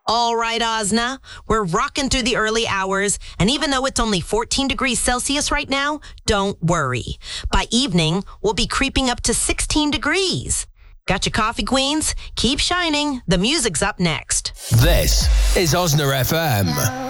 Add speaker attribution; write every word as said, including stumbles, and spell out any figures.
Speaker 1: All right, Osna, we're rocking through the early hours, and even though it's only fourteen degrees Celsius right now, don't worry. By evening, we'll be creeping up to sixteen degrees. Got your coffee, queens? Keep shining. The music's up next.
Speaker 2: This is Osna F M.